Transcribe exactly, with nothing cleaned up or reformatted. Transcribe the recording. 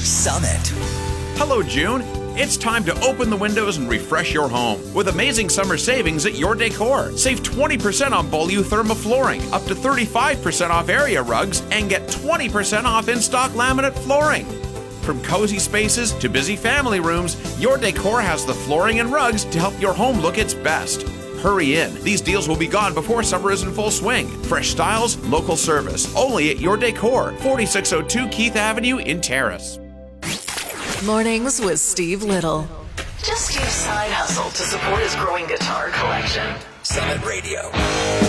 Summit. Hello, June. It's time to open the windows and refresh your home with amazing summer savings at Your Decor. Save twenty percent on Beaulieu Therma flooring, up to thirty-five percent off area rugs, and get twenty percent off in-stock laminate flooring. From cozy spaces to busy family rooms, Your Decor has the flooring and rugs to help your home look its best. Hurry in. These deals will be gone before summer is in full swing. Fresh styles, local service. Only at Your Decor, forty-six oh two Keith Avenue in Terrace. Mornings with Steve Little. Just Steve's side hustle to support his growing guitar collection. Summit Radio.